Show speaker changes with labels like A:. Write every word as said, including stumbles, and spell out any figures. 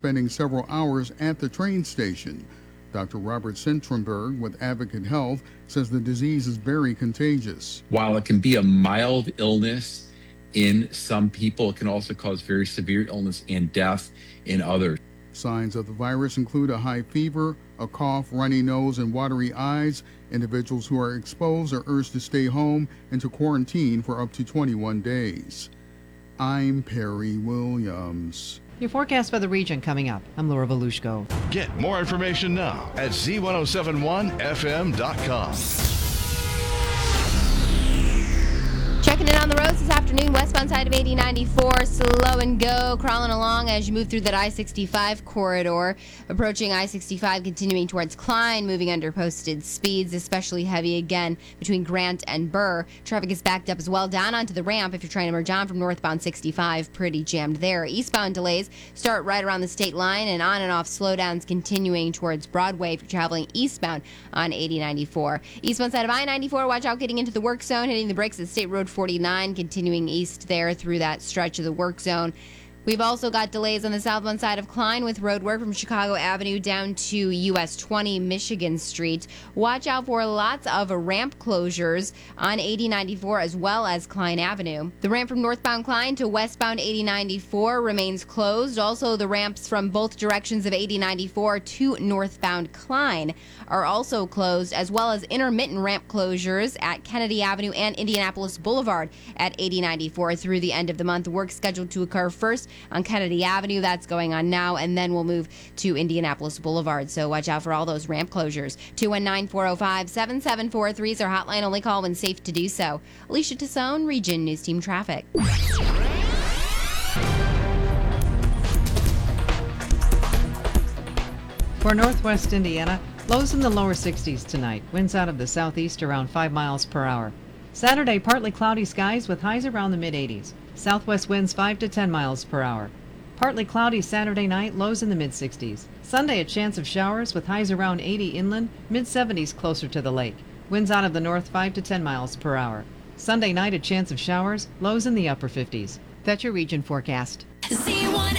A: spending several hours at the train station. Doctor Robert Sentrenberg with Advocate Health says the disease is very contagious.
B: While it can be a mild illness in some people, it can also cause very severe illness and death in others.
A: Signs of the virus include a high fever, a cough, runny nose, and watery eyes. Individuals who are exposed are urged to stay home and to quarantine for up to twenty-one days. I'm Perry Williams.
C: Your forecast for the region coming up. I'm Laura Volushko.
D: Get more information now at Z ten seventy-one F M dot com.
E: Checking in on the roads this afternoon, westbound side of eighty ninety-four, slow and go, crawling along as you move through that I sixty-five corridor. Approaching I sixty-five, continuing towards Klein, moving under posted speeds, especially heavy again between Grant and Burr. Traffic is backed up as well down onto the ramp if you're trying to merge on from northbound sixty-five, pretty jammed there. Eastbound delays start right around the state line and on and off slowdowns continuing towards Broadway if you're traveling eastbound on eighty ninety-four. Eastbound side of I ninety-four, watch out getting into the work zone, hitting the brakes at State Road forty-nine, continuing east there through that stretch of the work zone. We've also got delays on the southbound side of Klein with road work from Chicago Avenue down to U S twenty Michigan Street. Watch out for lots of ramp closures on eighty ninety-four as well as Klein Avenue. The ramp from northbound Klein to westbound eighty ninety-four remains closed. Also, the ramps from both directions of eighty ninety-four to northbound Klein are also closed, as well as intermittent ramp closures at Kennedy Avenue and Indianapolis Boulevard at eighty ninety-four through the end of the month. Work scheduled to occur first on Kennedy Avenue. That's going on now, and then we'll move to Indianapolis Boulevard. So watch out for all those ramp closures. two one nine, four oh five, seven seven four three is our hotline. Only call when safe to do so. Alicia Tassone, Region News Team Traffic.
C: For northwest Indiana, lows in the lower sixties tonight. Winds out of the southeast around five miles per hour. Saturday, partly cloudy skies with highs around the mid eighties. Southwest winds five to ten miles per hour. Partly cloudy Saturday night, lows in the mid sixties. Sunday, a chance of showers with highs around eighty inland, mid seventies closer to the lake. Winds out of the north five to ten miles per hour. Sunday night, a chance of showers, lows in the upper fifties. That's your region forecast.
F: Z one